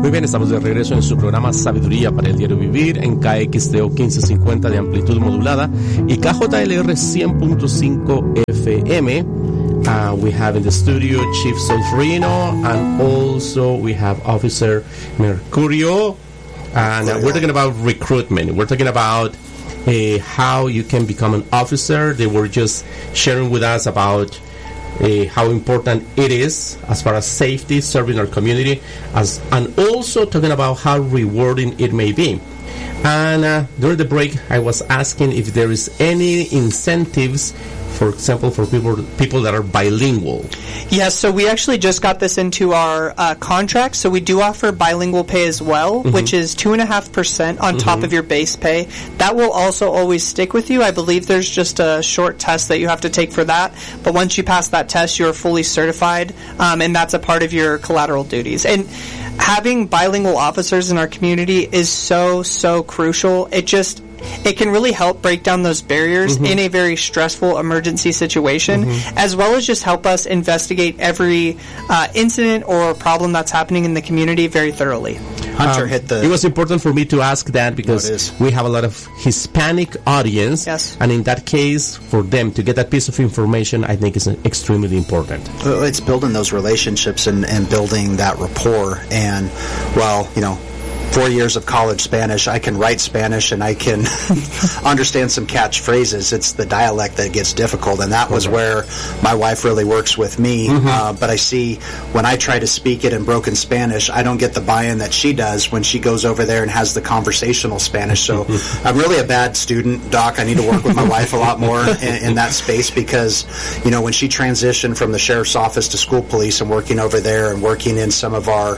Muy bien, estamos de regreso en su programa Sabiduría para el Diario Vivir en KXTO 1550 de amplitud modulada y KJLR 100.5 FM. We have in the studio Chief Solferino, and also we have Officer Mercurio, and we're talking about recruitment. We're talking about how you can become an officer. They were just sharing with us about how important it is as far as safety, serving our community, and also talking about how rewarding it may be. And during the break, I was asking if there is any incentives, for example, for people that are bilingual. Yes, so we actually just got this into our contract. So we do offer bilingual pay as well, which is 2.5% on top of your base pay. That will also always stick with you. I believe there's just a short test that you have to take for that. But once you pass that test, you're fully certified, and that's a part of your collateral duties. And having bilingual officers in our community is so crucial. It can really help break down those barriers in a very stressful emergency situation, as well as just help us investigate every incident or problem that's happening in the community very thoroughly. Hunter hit the... It was important for me to ask that because we have a lot of Hispanic audience, and in that case, for them to get that piece of information, I think is extremely important. It's building those relationships and building that rapport, and, 4 years of college Spanish, I can write Spanish and I can understand some catchphrases. It's the dialect that gets difficult, and that was where my wife really works with me. But I see when I try to speak it in broken Spanish, I don't get the buy-in that she does when she goes over there and has the conversational Spanish. So I'm really a bad student, Doc. I need to work with my wife a lot more in that space because, when she transitioned from the sheriff's office to school police and working over there and working in some of our,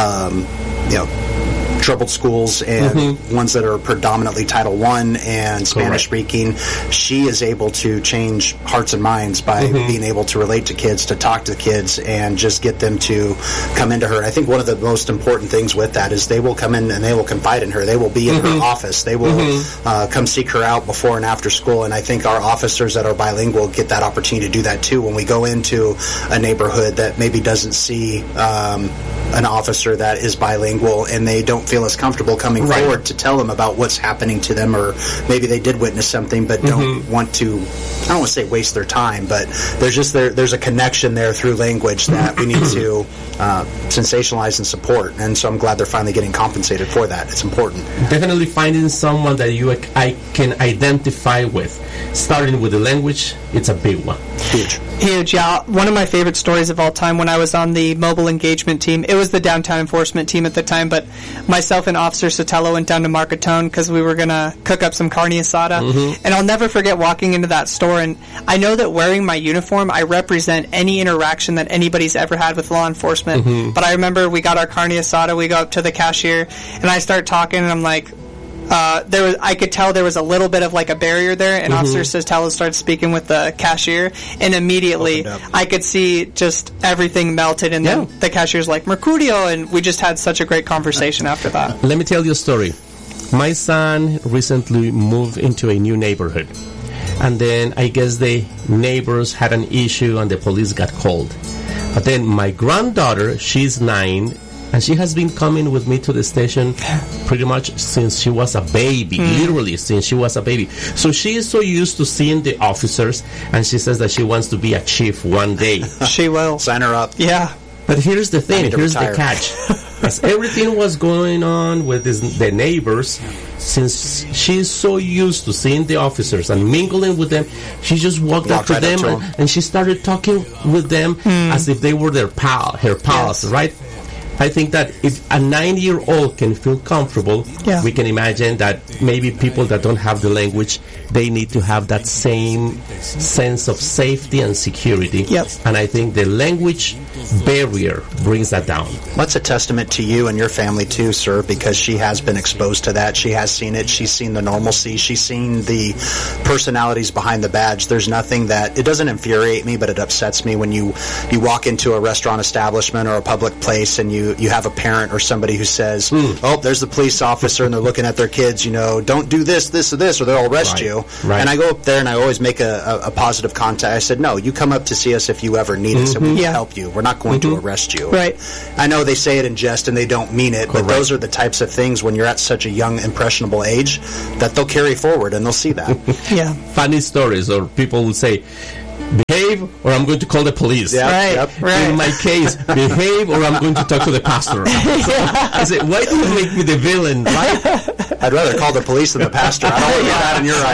troubled schools and ones that are predominantly Title I and Spanish-speaking, she is able to change hearts and minds by being able to relate to kids, to talk to kids, and just get them to come into her. I think one of the most important things with that is they will come in and they will confide in her. They will be in her office. They will come seek her out before and after school, and I think our officers that are bilingual get that opportunity to do that too. When we go into a neighborhood that maybe doesn't see an officer that is bilingual and they don't feel as comfortable coming forward to tell them about what's happening to them, or maybe they did witness something but don't want to, I don't want to say waste their time, but there's a connection there through language that we need to sensationalize and support, and so I'm glad they're finally getting compensated for that. It's important. Definitely finding someone that I can identify with, starting with the language, it's a big one. Huge, yeah. One of my favorite stories of all time, when I was on the mobile engagement team, it was the downtown enforcement team at the time, but myself and Officer Sotelo went down to Marcatone because we were going to cook up some carne asada, and I'll never forget walking into that store, and I know that wearing my uniform, I represent any interaction that anybody's ever had with law enforcement, but I remember we got our carne asada, we go up to the cashier, and I start talking, and I'm like, I could tell there was a little bit of like a barrier there, and Officer Sotelo started speaking with the cashier, and immediately I could see just everything melted, and then the cashier's like, Mercurio, and we just had such a great conversation after that. Let me tell you a story. My son recently moved into a new neighborhood, and then I guess the neighbors had an issue and the police got called. But then my granddaughter, she's 9, and she has been coming with me to the station pretty much since she was a baby, literally since she was a baby. So she is so used to seeing the officers, and she says that she wants to be a chief one day. She will. Sign her up. Yeah. But here's the thing, here's the catch. As everything was going on with the neighbors, since she's so used to seeing the officers and mingling with them, she just walked up to them and she started talking with them as if they were her pals, right? I think that if a 9-year-old can feel comfortable, we can imagine that maybe people that don't have the language, they need to have that same sense of safety and security. And I think the language barrier brings that down. That's a testament to you and your family too, sir, because she has been exposed to that. She has seen it. She's seen the normalcy. She's seen the personalities behind the badge. There's nothing that, it doesn't infuriate me, but it upsets me when you walk into a restaurant establishment or a public place and you you have a parent or somebody who says, oh, there's the police officer and they're looking at their kids, don't do this, or this, or they'll arrest you. Right. And I go up there and I always make a positive contact. I said, no, you come up to see us if you ever need us, and we will help you. We're not going to arrest you. Right. I know they say it in jest and they don't mean it, but those are the types of things when you're at such a young, impressionable age that they'll carry forward and they'll see that. Yeah. Funny stories, or people will say, behave or I'm going to call the police. Right. In my case, behave or I'm going to talk to the pastor. So I said, why do you make me the villain, right? I'd rather call the police than the pastor. I don't want to get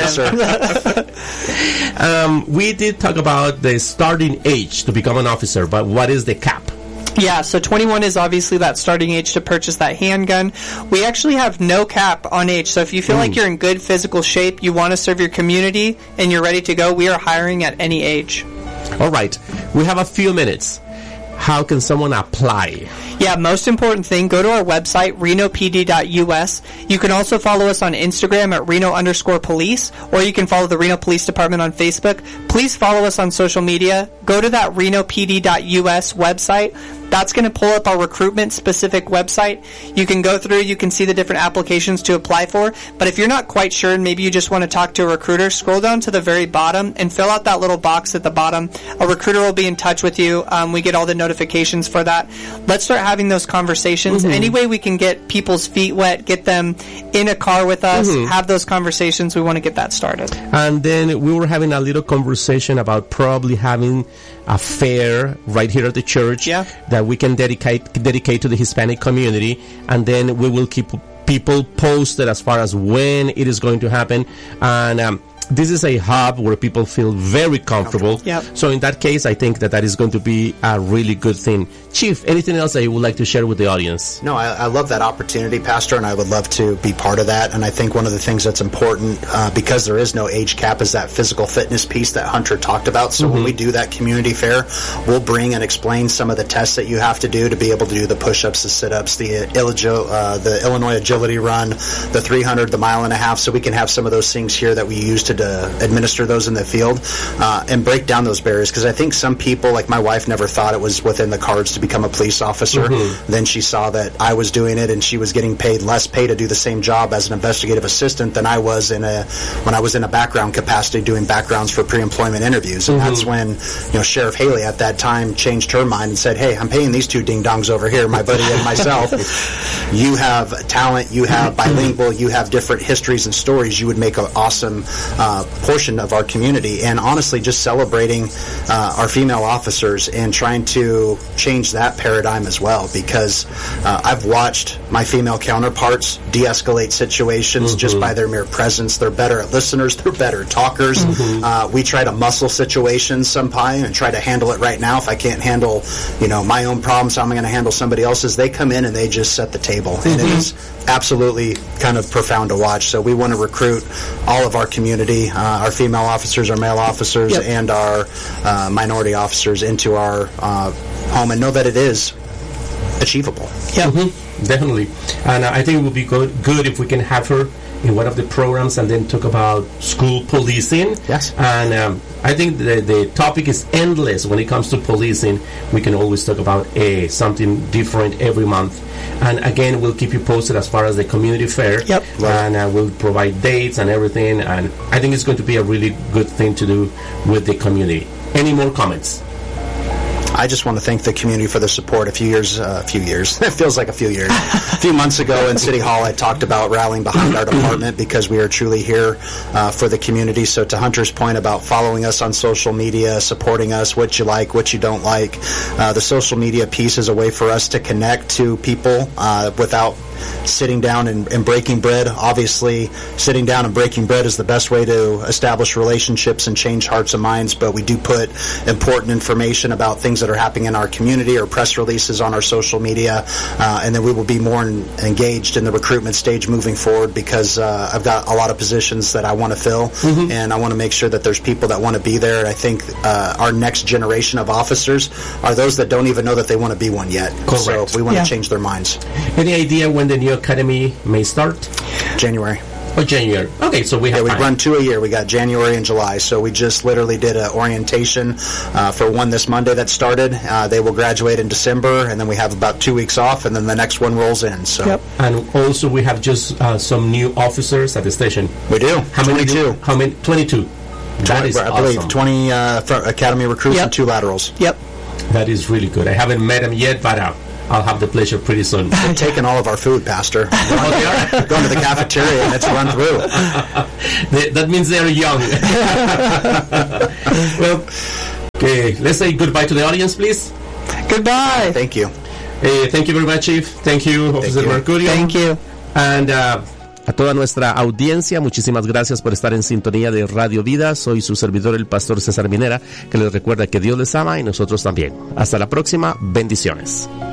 that in your eyes, sir. We did talk about the starting age to become an officer, but what is the cap? Yeah, so 21 is obviously that starting age to purchase that handgun. We actually have no cap on age, so if you feel like you're in good physical shape, you want to serve your community, and you're ready to go, we are hiring at any age. All right, we have a few minutes. How can someone apply? Yeah, most important thing, go to our website, renopd.us. You can also follow us on Instagram at Reno_police, or you can follow the Reno Police Department on Facebook. Please follow us on social media. Go to that renopd.us website. That's going to pull up our recruitment-specific website. You can go through, you can see the different applications to apply for. But if you're not quite sure and maybe you just want to talk to a recruiter, scroll down to the very bottom and fill out that little box at the bottom. A recruiter will be in touch with you. We get all the notifications for that. Let's start having those conversations. Any way we can get people's feet wet, get them in a car with us, have those conversations, we want to get that started. And then we were having a little conversation about probably having a fair right here at the church that we can dedicate to the Hispanic community, and then we will keep people posted as far as when it is going to happen. And this is a hub where people feel very comfortable. So in that case, I think that is going to be a really good thing. Chief, anything else that you would like to share with the audience? No, I love that opportunity, Pastor, and I would love to be part of that. And I think one of the things that's important, because there is no age cap, is that physical fitness piece that Hunter talked about. So when we do that community fair, we'll bring and explain some of the tests that you have to do to be able to do the push-ups, the sit-ups, the Illinois Agility Run, the 300, the mile and a half, so we can have some of those things here that we use to administer those in the field and break down those barriers. Because I think some people, like my wife, never thought it was within the cards to become a police officer. Then she saw that I was doing it, and she was getting paid less pay to do the same job as an investigative assistant than I was when I was in a background capacity doing backgrounds for pre-employment interviews. And that's when Sheriff Haley at that time changed her mind and said, hey, I'm paying these two ding-dongs over here, my buddy and myself. You have talent, you have bilingual, you have different histories and stories. You would make an awesome portion of our community. And honestly, just celebrating our female officers and trying to change that paradigm as well, because I've watched my female counterparts de-escalate situations just by their mere presence. They're better at listeners, they're better talkers. We try to muscle situations sometimes and try to handle it right now. If I can't handle my own problems, how am I going to handle somebody else's? They come in and they just set the table, and it is absolutely kind of profound to watch. So we want to recruit all of our community, our female officers, our male officers, and our minority officers into our home, and know that it is achievable. Definitely. And I think it would be good if we can have her in one of the programs and then talk about school policing. Yes. And I think the topic is endless when it comes to policing. We can always talk about something different every month. And again, we'll keep you posted as far as the community fair. And we'll provide dates and everything. And I think it's going to be a really good thing to do with the community. Any more comments? I just want to thank the community for the support. A few years, it feels like a few years. A few months ago in City Hall, I talked about rallying behind our department because we are truly here for the community. So to Hunter's point about following us on social media, supporting us, what you like, what you don't like, the social media piece is a way for us to connect to people without sitting down and breaking bread. Obviously, sitting down and breaking bread is the best way to establish relationships and change hearts and minds, but we do put important information about things that are happening in our community or press releases on our social media, and then we will be more engaged in the recruitment stage moving forward, because I've got a lot of positions that I want to fill, and I want to make sure that there's people that want to be there. And I think our next generation of officers are those that don't even know that they want to be one yet. Correct. So we want to change their minds. Any idea when the new academy may start? January. Or January. Okay, so we have we time. run 2 a year. We got January and July. So we just literally did an orientation for one this Monday that started. They will graduate in December, and then we have about 2 weeks off, and then the next one rolls in. So. Yep. And also we have just some new officers at the station. We do. How 22. many? How many? 22. That is I believe awesome. 20 academy recruits and 2 laterals. Yep. That is really good. I haven't met them yet, but I'll have the pleasure pretty soon. They're taking all of our food, Pastor. Oh, they are? Going to the cafeteria and it's run through. That means they're young. Well, okay, let's say goodbye to the audience, please. Goodbye. Thank you. Thank you very much, Chief. Thank you, Officer Mercurio. Thank you. And a toda nuestra audiencia, muchísimas gracias por estar en sintonía de Radio Vida. Soy su servidor, el pastor César Minera, que les recuerda que Dios les ama y nosotros también. Hasta la próxima. Bendiciones.